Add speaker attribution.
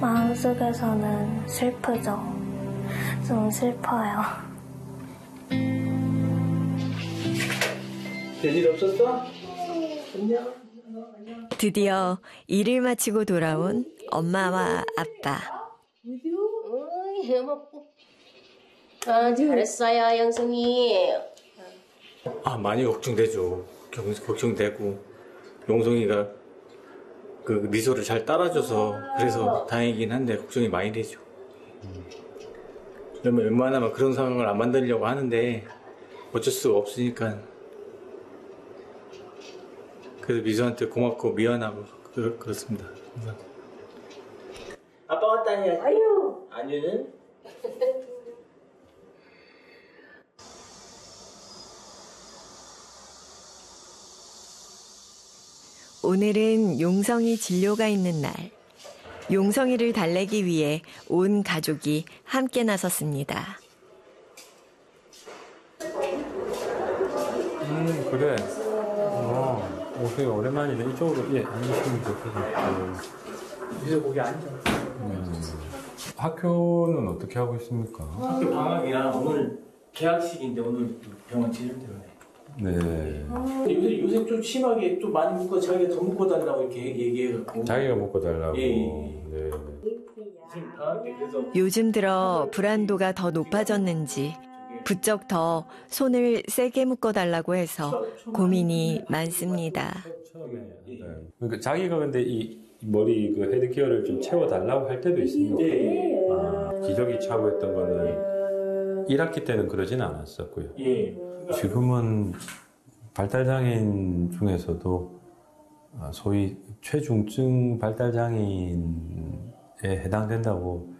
Speaker 1: 마음속에서는 슬프죠. 좀 슬퍼요.
Speaker 2: 별일 없었어?
Speaker 3: 드디어 일을 마치고 돌아온 엄마와 아빠.
Speaker 4: 잘했어요, 영승이.
Speaker 2: 많이 걱정되죠. 걱정되고 용성이가 그 미소를 잘 따라줘서 그래서 다행이긴 한데 걱정이 많이 되죠. 그러면 웬만하면 그런 상황을 안 만들려고 하는데 어쩔 수가 없으니까. 그래서 미소한테 고맙고 미안하고 그렇습니다. 항상. 아빠 왔다 해야지. 아니는?
Speaker 3: 오늘은 용성이 진료가 있는 날. 용성이를 달래기 위해 온 가족이 함께 나섰습니다.
Speaker 5: 그래. 오세요. 오랜만이네. 이쪽으로, 앉으시면 좋겠어요.
Speaker 2: 미소 거기 앉아.
Speaker 5: 학교는 어떻게 하고 있습니까?
Speaker 2: 학교 방학이라 오늘 개학식인데 오늘 병원 치료 때문에.
Speaker 5: 네.
Speaker 2: 요새 좀 심하게 좀 많이 묶어 자기가 더 묶어달라고 이렇게 얘기해갖고.
Speaker 5: 자기가 먹고 달라고.
Speaker 2: 예.
Speaker 5: 네.
Speaker 2: 지금 방학 때 그래서.
Speaker 3: 요즘 들어 불안도가 더 높아졌는지 부쩍 더 손을 세게 묶어달라고 해서 고민이 많습니다.
Speaker 5: 처음에. 네. 그러니까 자기가 근데 이 머리 그 헤드기어를 좀 채워달라고 할 때도 있습니다.
Speaker 2: 예.
Speaker 5: 기저귀 차고 했던 거는 1학기 때는 그러진 않았었고요.
Speaker 2: 예.
Speaker 5: 지금은 발달장애인 중에서도 소위 최중증 발달장애인에 해당된다고